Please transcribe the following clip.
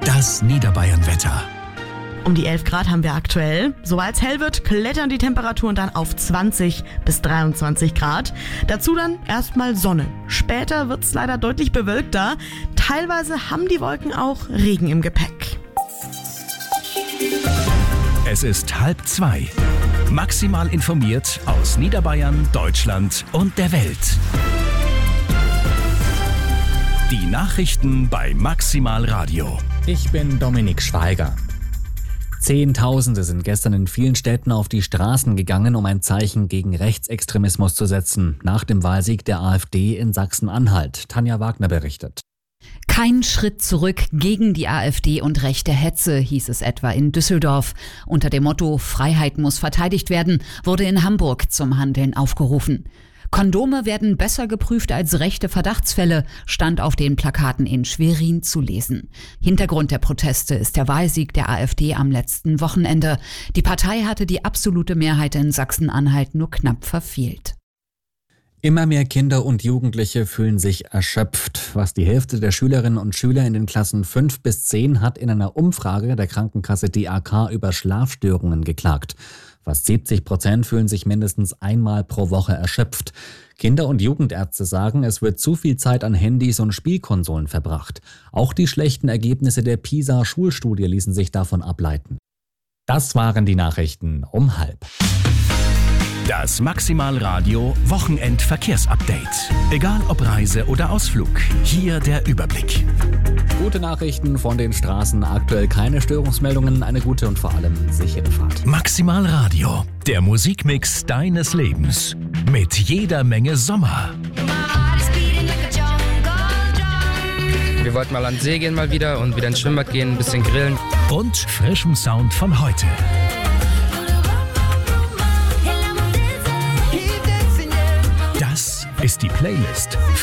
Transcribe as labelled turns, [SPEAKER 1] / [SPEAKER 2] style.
[SPEAKER 1] Das Niederbayern-Wetter.
[SPEAKER 2] Um die 11 Grad haben wir aktuell. Sobald es hell wird, klettern die Temperaturen dann auf 20 bis 23 Grad. Dazu dann erstmal Sonne. Später wird es leider deutlich bewölkter. Teilweise haben die Wolken auch Regen im Gepäck.
[SPEAKER 1] Es ist 1:30. Maximal informiert aus Niederbayern, Deutschland und der Welt. Die Nachrichten bei Maximal Radio.
[SPEAKER 3] Ich bin Dominik Schweiger. Zehntausende sind gestern in vielen Städten auf die Straßen gegangen, um ein Zeichen gegen Rechtsextremismus zu setzen. Nach dem Wahlsieg der AfD in Sachsen-Anhalt. Tanja Wagner berichtet.
[SPEAKER 4] Kein Schritt zurück gegen die AfD und rechte Hetze, hieß es etwa in Düsseldorf. Unter dem Motto Freiheit muss verteidigt werden, wurde in Hamburg zum Handeln aufgerufen. Kondome werden besser geprüft als rechte Verdachtsfälle, stand auf den Plakaten in Schwerin zu lesen. Hintergrund der Proteste ist der Wahlsieg der AfD am letzten Wochenende. Die Partei hatte die absolute Mehrheit in Sachsen-Anhalt nur knapp verfehlt.
[SPEAKER 3] Immer mehr Kinder und Jugendliche fühlen sich erschöpft. Fast die Hälfte der Schülerinnen und Schüler in den Klassen 5 bis 10 hat in einer Umfrage der Krankenkasse DAK über Schlafstörungen geklagt. Fast 70% fühlen sich mindestens einmal pro Woche erschöpft. Kinder- und Jugendärzte sagen, es wird zu viel Zeit an Handys und Spielkonsolen verbracht. Auch die schlechten Ergebnisse der PISA-Schulstudie ließen sich davon ableiten. Das waren die Nachrichten um 12:30.
[SPEAKER 1] Das Maximal Radio Wochenendverkehrsupdate. Egal ob Reise oder Ausflug, hier der Überblick.
[SPEAKER 3] Gute Nachrichten von den Straßen, aktuell keine Störungsmeldungen, eine gute und vor allem sichere Fahrt.
[SPEAKER 1] Maximal Radio, der Musikmix deines Lebens. Mit jeder Menge Sommer.
[SPEAKER 5] Wir wollten mal an den See gehen mal wieder und wieder ins Schwimmbad gehen, ein bisschen grillen.
[SPEAKER 1] Und frischem Sound von heute. Das ist die Playlist